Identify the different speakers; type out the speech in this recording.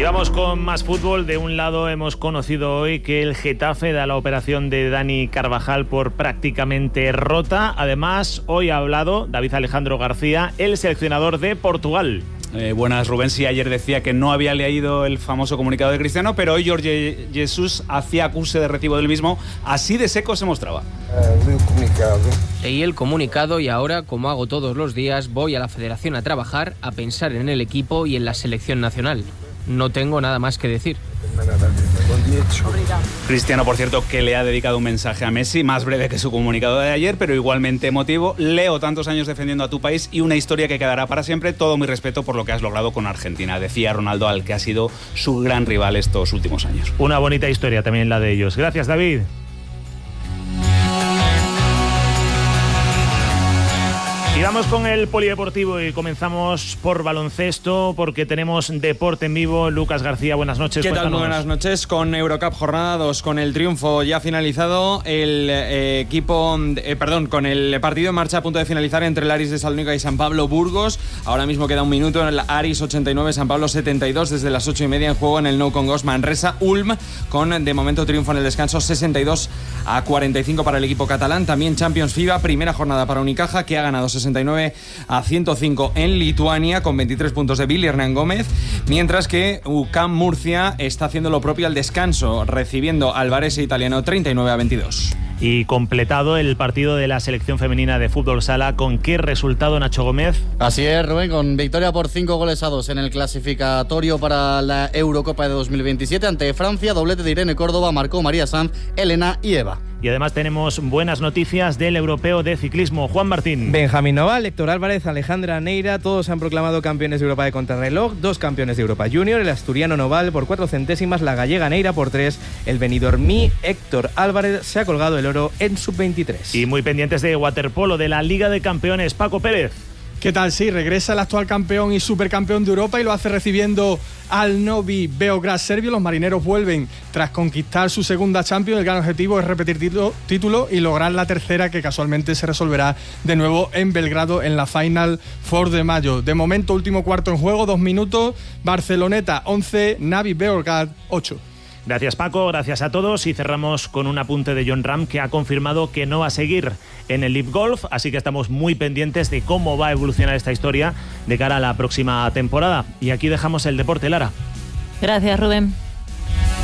Speaker 1: Y vamos con más fútbol. De un lado hemos conocido hoy que el Getafe da la operación de Dani Carvajal por prácticamente rota. Además, hoy ha hablado David Alejandro García, el seleccionador de Portugal.
Speaker 2: Buenas, Rubén. Sí, ayer decía que no había leído el famoso comunicado de Cristiano, pero hoy Jorge Jesús hacía acuse de recibo del mismo. Así de seco se mostraba.
Speaker 3: Leí el comunicado y ahora, como hago todos los días, voy a la federación a trabajar, a pensar en el equipo y en la selección nacional. No tengo nada más que decir.
Speaker 2: Cristiano, por cierto, que le ha dedicado un mensaje a Messi, más breve que su comunicado de ayer, pero igualmente emotivo. Leo, tantos años defendiendo a tu país y una historia que quedará para siempre. Todo mi respeto por lo que has logrado con Argentina, decía Ronaldo, al que ha sido su gran rival estos últimos años.
Speaker 1: Una bonita historia también la de ellos. Gracias, David. Y vamos con el polideportivo y comenzamos por baloncesto porque tenemos deporte en vivo. Lucas García, buenas noches.
Speaker 4: ¿Qué tal? Muy buenas noches. Con Eurocup jornada 2, con el triunfo ya finalizado, con el partido en marcha a punto de finalizar entre el Aris de Salónica y San Pablo Burgos. Ahora mismo queda un minuto en el Aris 89, San Pablo 72, desde las 8:30 en juego en el Nou Congost Manresa Ulm, con de momento triunfo en el descanso 62-45 para el equipo catalán. También Champions FIBA, primera jornada para Unicaja, que ha ganado 69-105 en Lituania, con 23 puntos de Billy Hernán Gómez, mientras que UCAM Murcia está haciendo lo propio al descanso, recibiendo al Varese italiano 39-22.
Speaker 1: Y completado el partido de la selección femenina de fútbol sala, ¿con qué resultado, Nacho Gómez?
Speaker 5: Así es, Rubén, con victoria por 5-2 en el clasificatorio para la Eurocopa de 2027 ante Francia. Doblete de Irene Córdoba, marcó María Sanz, Elena y Eva.
Speaker 1: Y además tenemos buenas noticias del europeo de ciclismo. Juan Martín.
Speaker 6: Benjamín Noval, Héctor Álvarez, Alejandra Neira, todos se han proclamado campeones de Europa de contrarreloj, 2 campeones de Europa Junior, el asturiano Noval por 4 centésimas, la gallega Neira por 3, el benidormí Héctor Álvarez se ha colgado el oro en sub-23.
Speaker 1: Y muy pendientes de waterpolo de la Liga de Campeones, Paco Pérez.
Speaker 7: ¿Qué tal? Sí, regresa el actual campeón y supercampeón de Europa y lo hace recibiendo al Novi Beograd serbio. Los marineros vuelven tras conquistar su segunda Champions. El gran objetivo es repetir título y lograr la tercera, que casualmente se resolverá de nuevo en Belgrado en la Final Four de mayo. De momento, último cuarto en juego, 2 minutos. Barceloneta 11, Novi Beograd 8.
Speaker 1: Gracias, Paco, gracias a todos, y cerramos con un apunte de Jon Rahm, que ha confirmado que no va a seguir en el LIV Golf, así que estamos muy pendientes de cómo va a evolucionar esta historia de cara a la próxima temporada. Y aquí dejamos el deporte, Lara.
Speaker 8: Gracias, Rubén.